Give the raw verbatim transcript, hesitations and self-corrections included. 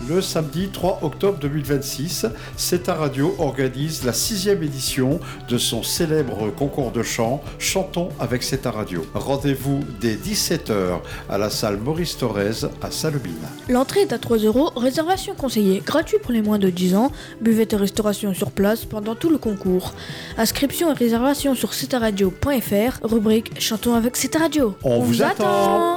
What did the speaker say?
Le samedi trois octobre deux mille vingt-six, C'est ta radio organise la sixième édition de son célèbre concours de chant Chantons avec C'est ta radio. Rendez-vous dès dix-sept heures à la salle Maurice Thorez à Salobine. L'entrée est à trois euros, réservation conseillée, gratuit pour les moins de dix ans, buvette et restauration sur place pendant tout le concours. Inscription et réservation sur c'est ta radio point f r, rubrique Chantons avec C'est ta radio. On, On vous attend, attend.